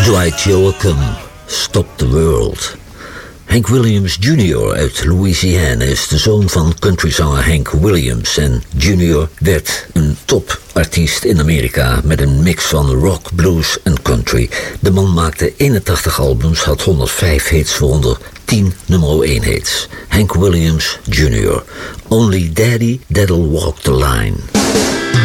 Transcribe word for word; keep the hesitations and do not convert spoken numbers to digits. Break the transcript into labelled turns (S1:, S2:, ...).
S1: Dwight Yoakam, Stop the World. Hank Williams junior uit Louisiana is de zoon van countryzanger Hank Williams. En junior werd een topartiest in Amerika met een mix van rock, blues en country. De man maakte eenentachtig albums, had honderdvijf hits, waaronder tien nummer één hits. Hank Williams junior Only Daddy That'll Walk the Line.